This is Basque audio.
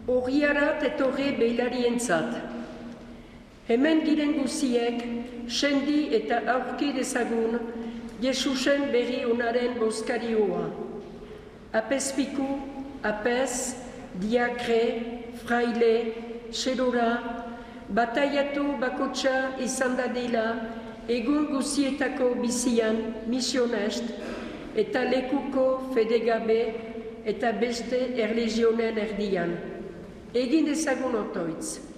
Horriarat etorri beilarientzat. Hemen giren guziek, sendi eta aurki dezagun, Jesusen berri onaren bozkarioa. Apezpiku, apez, diakre, fraile, xerora, bataiatu bakotxa izan dadila, egun guzietako bizian misionest, eta lekuko fedegabe eta beste erligionen erdian. Egin dezagun otoitz.